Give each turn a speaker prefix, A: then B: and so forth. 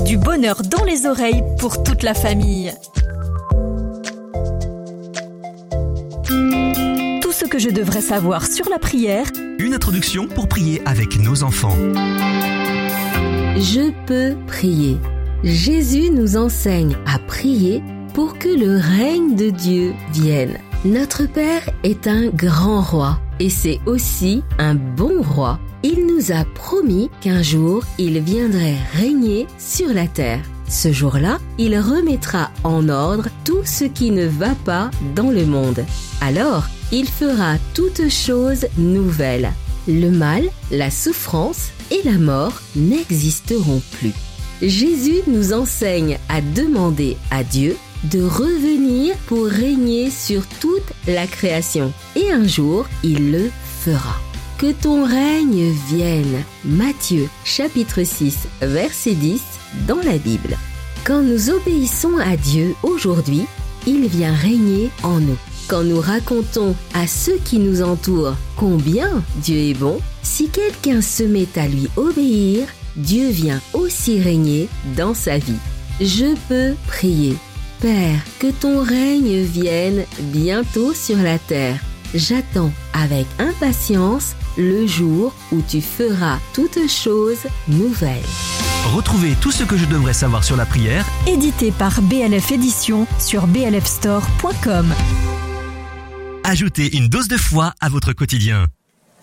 A: Du bonheur dans les oreilles pour toute la famille. Tout ce que je devrais savoir sur la prière.
B: Une introduction pour prier avec nos enfants.
C: Je peux prier. Jésus nous enseigne à prier pour que le règne de Dieu vienne. Notre Père est un grand roi et c'est aussi un bon roi. Il nous a promis qu'un jour, il viendrait régner sur la terre. Ce jour-là, il remettra en ordre tout ce qui ne va pas dans le monde. Alors, il fera toutes choses nouvelles. Le mal, la souffrance et la mort n'existeront plus. Jésus nous enseigne à demander à Dieu de revenir pour régner sur toute la création. Et un jour, il le fera. Que ton règne vienne. Matthieu, chapitre 6, verset 10, dans la Bible. Quand nous obéissons à Dieu aujourd'hui, il vient régner en nous. Quand nous racontons à ceux qui nous entourent combien Dieu est bon, si quelqu'un se met à lui obéir, Dieu vient aussi régner dans sa vie. Je peux prier. Père, que ton règne vienne bientôt sur la terre. J'attends avec impatience le jour où tu feras toutes choses nouvelles.
B: Retrouvez tout ce que je devrais savoir sur la prière,
A: Édité par BLF Éditions sur blfstore.com.
B: ajoutez une dose de foi à votre quotidien.